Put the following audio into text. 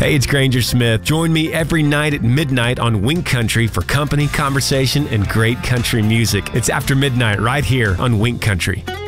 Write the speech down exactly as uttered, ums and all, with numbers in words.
Hey, it's Granger Smith. Join me every night at midnight on Wink Country for company, conversation, and great country music. It's After Midnight right here on Wink Country.